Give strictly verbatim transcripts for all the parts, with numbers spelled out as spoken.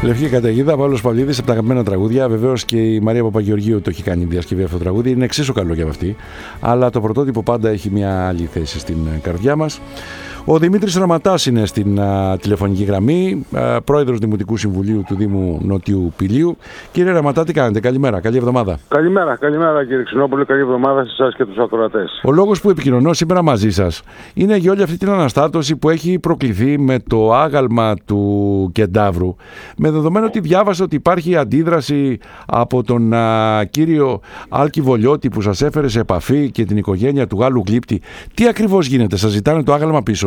Λευκή καταιγίδα, Παύλος Παυλίδης, από τα αγαπημένα τραγούδια. Βεβαίως και η Μαρία Παπαγεωργίου το έχει κάνει διασκευή αυτό το τραγούδι. Είναι εξίσου καλό για αυτή. Αλλά το πρωτότυπο πάντα έχει μια άλλη θέση στην καρδιά μας. Ο Δημήτρης Ραματάς είναι στην α, τηλεφωνική γραμμή, α, πρόεδρος Δημοτικού Συμβουλίου του Δήμου Νοτιού Πηλίου. Κύριε Ραματά, τι κάνετε? Καλημέρα, καλή εβδομάδα. Καλημέρα, καλημέρα κύριε Ξινόπουλε, καλή εβδομάδα σε εσάς και τους ακροατές. Ο λόγος που επικοινωνώ σήμερα μαζί σας είναι για όλη αυτή την αναστάτωση που έχει προκληθεί με το άγαλμα του κεντάβρου. Με δεδομένο ότι διάβασα ότι υπάρχει αντίδραση από τον α, κύριο Άλκη Βολιώτη που σας έφερε σε επαφή και την οικογένεια του Γάλλου γλύπτη. Τι ακριβώς γίνεται, σας ζητάνε το άγαλμα πίσω?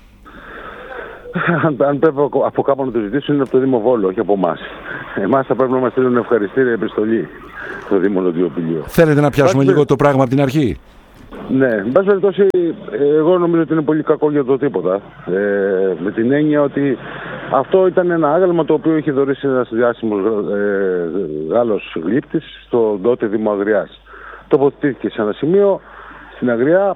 Αν πρέπει από κάπου να το ζητήσουν, είναι από το Δήμο Βόλο, όχι από εμάς. Εμάς θα πρέπει να μας στείλουν ευχαριστήρια επιστολή στο Δήμο Νοτιού Πηλίου. Θέλετε να πιάσουμε Άς, λίγο το πράγμα από την αρχή? Ναι, εν πάση περιπτώσει, εγώ νομίζω ότι είναι πολύ κακό για το τίποτα. Ε, με την έννοια ότι αυτό ήταν ένα άγαλμα το οποίο είχε δωρήσει ένας διάσημος ε, Γάλλος γλύπτης στον τότε Δήμο Αγριάς. Τοποθετήθηκε σε ένα σημείο στην Αγριά.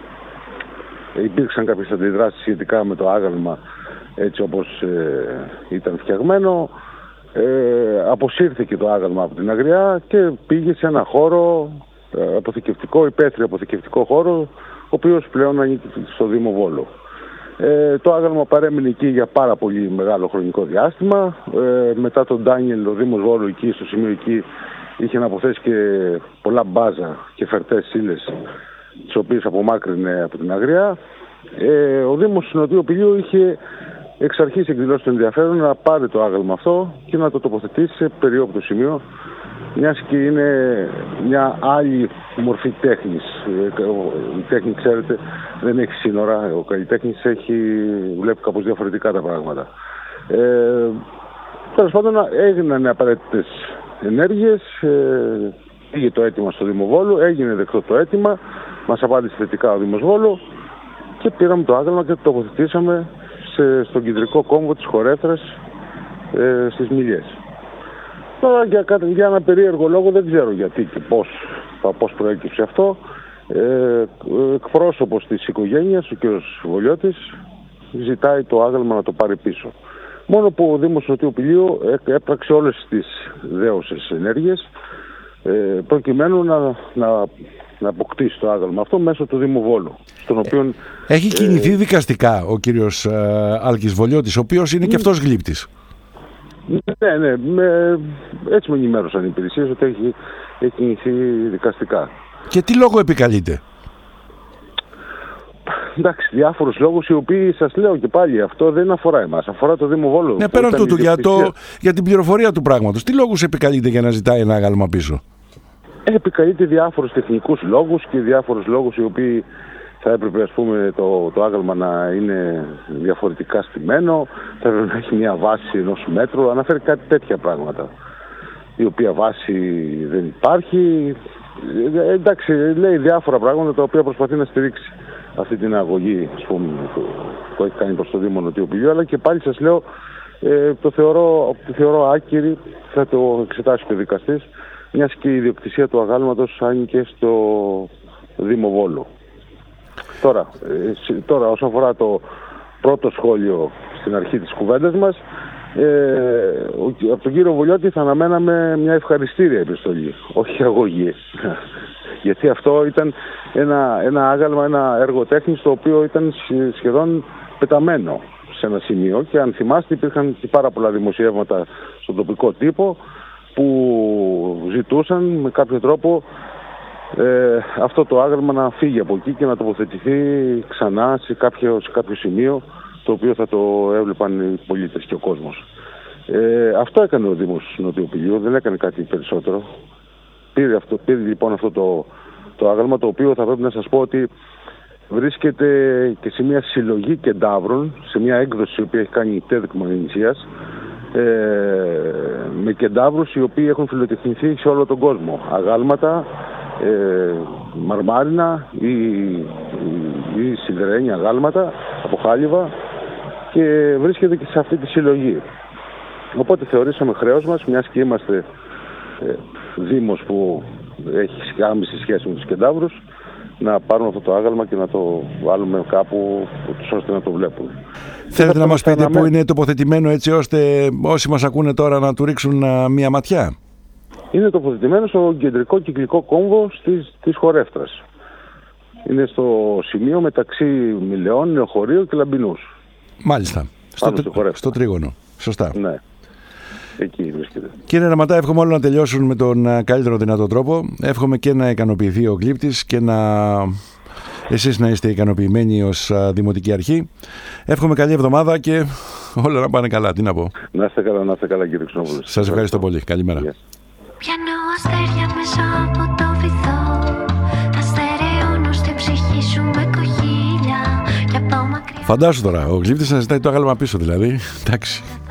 Υπήρξαν κάποιες αντιδράσεις σχετικά με το άγαλμα έτσι όπως ε, ήταν φτιαγμένο. Ε, αποσύρθηκε το άγαλμα από την Αγριά και πήγε σε ένα χώρο ε, αποθηκευτικό, υπαίθριο αποθηκευτικό χώρο, ο οποίος πλέον ανήκει στο Δήμο Βόλο. Ε, το άγαλμα παρέμεινε εκεί για πάρα πολύ μεγάλο χρονικό διάστημα. Ε, μετά τον Ντάνιελ, ο Δήμος Βόλου εκεί, στο σημείο εκεί, είχε να αποθέσει και πολλά μπάζα και φερτές ύλες, τις οποίες απομάκρυνε από την Αγριά. Ε, ο Δήμος Νοτιού Πηλίου είχε εξ αρχής εκδηλώσει το ενδιαφέρον να πάρει το άγαλμα αυτό και να το τοποθετήσει σε περιόπτωτο σημείο, μιας και είναι μια άλλη μορφή τέχνης. Η τέχνη, ξέρετε, δεν έχει σύνορα. Ο καλλιτέχνης έχει, βλέπει κάπως διαφορετικά τα πράγματα. Ε, τέλος πάντων, έγιναν απαραίτητες ενέργειες. Ε, πήγε το αίτημα στο Δήμο Βόλου, έγινε δεκτό το αίτημα, μας απάντησε θετικά ο Δήμος Βόλου και πήραμε το άγαλμα και το τοποθετήσαμε σε, στον κεντρικό κόμβο της Χορέφρας ε, στις Μιλιές. Τώρα για, για ένα περίεργο λόγο, δεν ξέρω γιατί και πώς, πώς προέκυψε αυτό, ε, εκπρόσωπος της οικογένειας, ο κ. Βολιώτης, ζητάει το άγαλμα να το πάρει πίσω. Μόνο που ο Δήμος Νοτιού Πηλίου έπραξε όλες τις δέωσες ενέργειες ε, προκειμένου να, να, να αποκτήσει το άγαλμα αυτό μέσω του Δήμου Βόλου. Στον οποίο, έχει κινηθεί ε, δικαστικά ο κύριος ε, Άλκης Βολιώτης, ο οποίος είναι και αυτός γλύπτης. Ναι, ναι, με, έτσι με ενημέρωσαν οι υπηρεσίες ότι έχει, έχει κινηθεί δικαστικά. Και τι λόγο επικαλείται? Εντάξει, διάφορους λόγους οι οποίοι, σας λέω και πάλι, αυτό δεν αφορά εμάς, αφορά το Δήμο Βόλου. Ναι, πέραν τούτου, για, το, για την πληροφορία του πράγματος, τι λόγους επικαλείται για να ζητάει ένα άγαλμα πίσω? Επικαλείται διάφορους τεχνικούς λόγους και διάφορους λόγους οι οποίοι θα έπρεπε, ας πούμε, το, το άγαλμα να είναι διαφορετικά στημένο, θα έπρεπε να έχει μια βάση ενός μέτρου, αναφέρει κάτι τέτοια πράγματα, η οποία βάση δεν υπάρχει. Ε, εντάξει, λέει διάφορα πράγματα τα οποία προσπαθεί να στηρίξει αυτή την αγωγή, ας πούμε, που, που έχει κάνει προς το Δήμο Νοτιού Πηλίου, αλλά και πάλι σας λέω, ε, το, θεωρώ, το θεωρώ άκυρη, θα το εξετάσει και ο δικαστής, μιας και η ιδιοκτησία του αγάλματος άνοιγε στο Δήμο Βόλου. Τώρα, ε, τώρα όσον αφορά το πρώτο σχόλιο στην αρχή της κουβέντας μας, ε, ο, από τον κύριο Βολιώτη θα αναμέναμε μια ευχαριστήρια επιστολή, όχι αγωγή. Γιατί αυτό ήταν ένα, ένα άγαλμα, ένα έργο τέχνης το οποίο ήταν σχεδόν πεταμένο σε ένα σημείο και αν θυμάστε υπήρχαν και πάρα πολλά δημοσιεύματα στον τοπικό τύπο που ζητούσαν με κάποιο τρόπο ε, αυτό το άγαλμα να φύγει από εκεί και να τοποθετηθεί ξανά σε κάποιο, σε κάποιο σημείο το οποίο θα το έβλεπαν οι πολίτες και ο κόσμος. Ε, αυτό έκανε ο Δήμος Νοτιού Πηλίου, δεν έκανε κάτι περισσότερο. Πήρε, αυτό, πήρε λοιπόν αυτό το, το άγαλμα, το οποίο θα πρέπει να σας πω ότι βρίσκεται και σε μια συλλογή κεντάβρων, σε μια έκδοση η οποία έχει κάνει η ΤΕΔ Μαγνησίας, ε, με κεντάβρους οι οποίοι έχουν φιλοτεχνηθεί σε όλο τον κόσμο. Αγάλματα, ε, μαρμάρινα ή, ή, ή σιδερένια αγάλματα από χάλιβα και βρίσκεται και σε αυτή τη συλλογή. Οπότε θεωρήσαμε χρέος μας, μιας και είμαστε ε, Δήμος που έχει άμεση σχέση με τους κεντάβρους, να πάρουν αυτό το άγαλμα και να το βάλουμε κάπου ώστε να το βλέπουν. Θέλετε να μας πείτε αναμέ... που είναι τοποθετημένο έτσι ώστε όσοι μας ακούνε τώρα να του ρίξουν uh, μία ματιά? Είναι τοποθετημένο στο κεντρικό κυκλικό κόμβο της, της Χορεύτρας. Είναι στο σημείο μεταξύ Μηλαιών, Νεοχωρίου και Λαμπινούς. Μάλιστα. Στο, τρι... στο τρίγωνο. Σωστά. Ναι. Εκεί βρίσκεται. Κύριε Ραματά, εύχομαι όλοι να τελειώσουν με τον καλύτερο δυνατό τρόπο. Εύχομαι και να ικανοποιηθεί ο κλήπτης και να εσείς να είστε ικανοποιημένοι ως Δημοτική Αρχή. Εύχομαι καλή εβδομάδα και όλα να πάνε καλά. Τι να πω. Να είστε καλά, να είστε καλά, κύριε Ξενόπουλο. Σας ευχαριστώ πολύ. Καλημέρα. Yes. Πιάνω αστέρια μέσα από το βυθό. Τα στερεώνω στην ψυχή σου με κοχύλια. Και από μακριά. Φαντάσου τώρα, ο κλήπτης να ζητάει το άγαλμα πίσω, δηλαδή. Εντάξει.